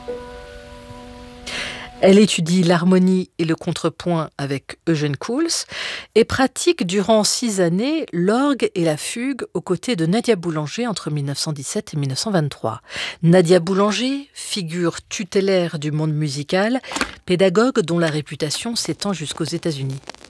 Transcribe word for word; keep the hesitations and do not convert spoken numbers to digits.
Elle étudie l'harmonie et le contrepoint avec Eugène Kouls et pratique durant six années l'orgue et la fugue aux côtés de Nadia Boulanger entre mille neuf cent dix-sept et mille neuf cent vingt-trois. Nadia Boulanger, figure tutélaire du monde musical, pédagogue dont la réputation s'étend jusqu'aux États-Unis.